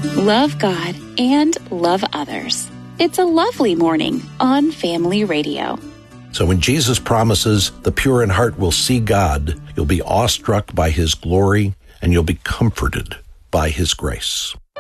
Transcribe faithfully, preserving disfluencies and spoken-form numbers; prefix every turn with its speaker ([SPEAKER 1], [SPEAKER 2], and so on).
[SPEAKER 1] Love God and love others. It's a lovely morning on Family Radio.
[SPEAKER 2] So when Jesus promises the pure in heart will see God, you'll be awestruck by his glory and you'll be comforted by his grace.